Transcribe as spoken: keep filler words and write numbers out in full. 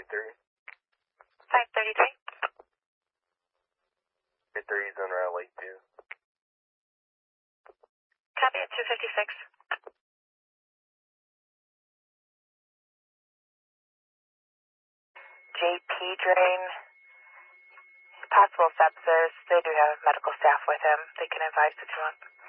three. five thirty-three. three is on route Lake two. Copy at two fifty-six. J P drain. Possible sepsis. They do have medical staff with him. They can advise if you want.